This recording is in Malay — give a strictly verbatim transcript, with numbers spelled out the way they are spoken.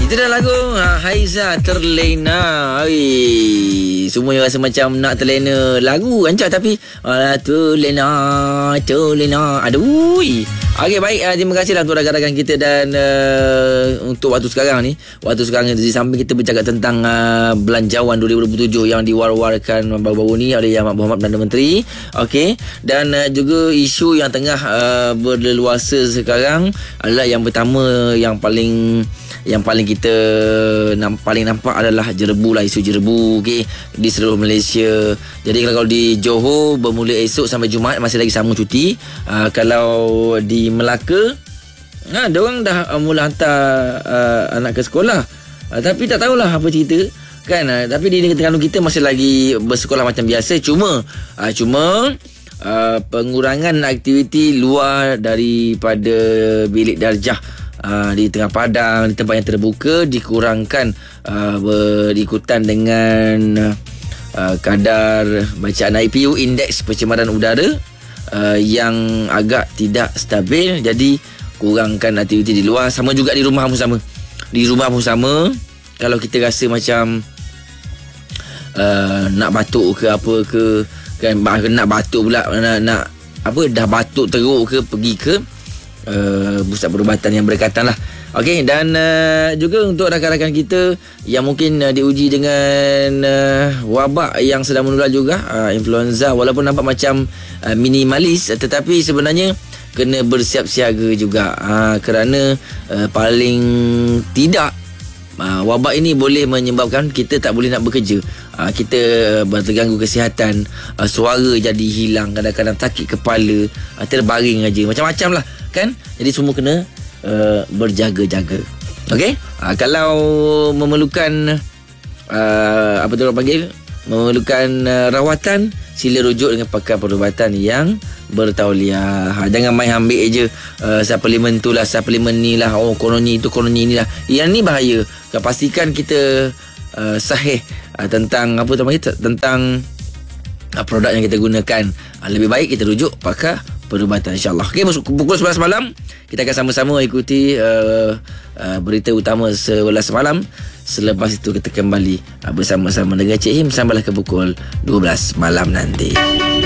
Itu dah lagu ha, Haiza terlena. Oi, semua yang rasa macam nak terlena lagu ancak tapi alah terlena, terlena. Aduh. Okey, baik, uh, terima kasihlah untuk rakan-rakan kita dan uh, untuk waktu sekarang ni. Waktu sekarang ni di samping kita bercakap tentang uh, belanjawan dua ribu dua puluh tujuh yang diwar-warkan baru-baru ni oleh Yang Amat Berhormat Perdana Menteri. Okey, dan uh, juga isu yang tengah uh, berleluasa sekarang adalah yang pertama yang paling yang paling kita namp- paling nampak adalah jerebu lah, isu jerebu, okey, di seluruh Malaysia. Jadi kalau di Johor bermula esok sampai Jumaat masih lagi sama cuti. Uh, kalau di Melaka, ha, diorang dah uh, mula hantar uh, anak ke sekolah. Uh, tapi tak tahulah apa cerita kan. Uh, tapi di negeri Terengganu kita masih lagi bersekolah macam biasa. Cuma uh, cuma uh, pengurangan aktiviti luar daripada bilik darjah Uh, di tengah padang, di tempat yang terbuka dikurangkan uh, berikutan dengan uh, kadar bacaan I P U, indeks pencemaran udara uh, yang agak tidak stabil. Jadi kurangkan aktiviti di luar. Sama juga di rumah pun sama. Di rumah pun sama. Kalau kita rasa macam uh, nak batuk ke apa ke kan, nak batuk pula, nak, nak apa dah batuk teruk ke, pergi ke Uh, pusat perubatan yang berdekatan lah. Okey, dan uh, juga untuk rakan-rakan kita yang mungkin uh, diuji dengan uh, wabak yang sedang menular juga, uh, influenza, walaupun nampak macam uh, minimalis, tetapi sebenarnya kena bersiap siaga juga, uh, kerana uh, paling tidak uh, wabak ini boleh menyebabkan kita tak boleh nak bekerja. Uh, kita uh, terganggu kesihatan, uh, suara jadi hilang, kadang-kadang sakit kepala, uh, terbaring aja, macam-macam lah kan. Jadi semua kena uh, berjaga-jaga. Okey, uh, kalau memerlukan uh, apa tu orang panggil, memerlukan uh, rawatan, sila rujuk dengan pakar perubatan yang bertauliah. Ha, jangan main ambil je uh, suplemen tu lah, suplemen ni lah, oh kononi itu, kononi ni lah. Yang ni bahaya. Kau pastikan kita uh, sahih uh, tentang apa tu panggil, tentang uh, produk yang kita gunakan. Uh, lebih baik kita rujuk pakar perubatan, insyaAllah. Okey, pukul sebelas malam kita akan sama-sama ikuti uh, uh, berita utama sebelas malam. Selepas itu kita kembali uh, bersama-sama dengan Cik Him sampailah ke pukul dua belas malam nanti.